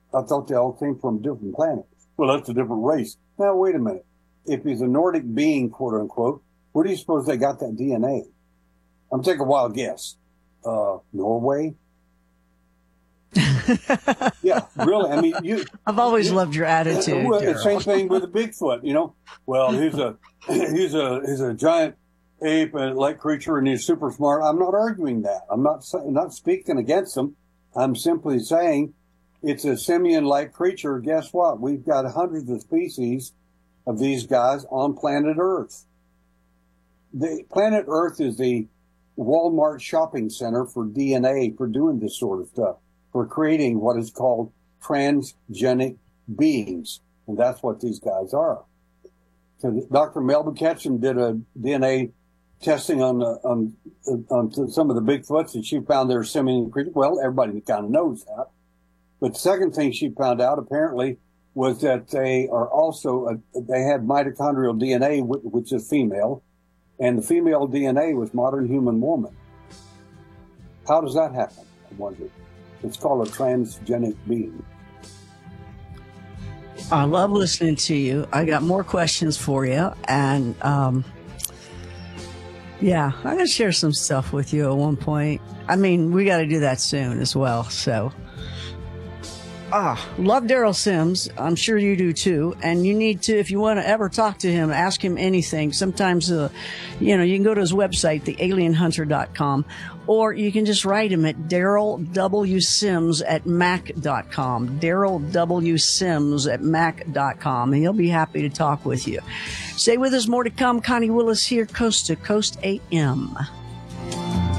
I thought they all came from different planets. Well, that's a different race. Now, wait a minute. If he's a Nordic being, quote unquote, where do you suppose they got that DNA? I'm taking a wild guess. Norway? Yeah, really. I mean, I've always loved your attitude. Well, the same thing with the Bigfoot, you know. Well, he's a giant ape and like creature, and he's super smart. I'm not arguing that. I'm not speaking against him. I'm simply saying it's a simian-like creature. Guess what? We've got hundreds of species of these guys on planet Earth. The planet Earth is the Walmart shopping center for DNA, for doing this sort of stuff, for creating what is called transgenic beings. And that's what these guys are. So Dr. Melba Ketchum did a DNA testing on some of the Bigfoots, and she found they're simian creatures. Well, everybody kind of knows that. But the second thing she found out, apparently, was that they are also, they had mitochondrial DNA, which is female, and the female DNA was modern human woman. How does that happen, I wonder? It's called a transgenic being. I love listening to you. I got more questions for you. And, yeah, I'm going to share some stuff with you at one point. I mean, we got to do that soon as well. So, love Daryl Sims. I'm sure you do too. And you need to, if you want to ever talk to him, ask him anything. Sometimes, you can go to his website, thealienhunter.com, or you can just write him at darylwsims@mac.com. darylwsims@mac.com. And he'll be happy to talk with you. Stay with us. More to come. Connie Willis here, Coast to Coast AM.